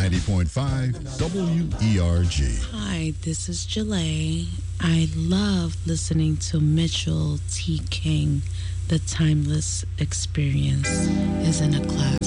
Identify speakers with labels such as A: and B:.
A: 90.5 WERG.
B: Hi, this is Jalea. I love listening to Mitchell T. King. The timeless experience is in a class.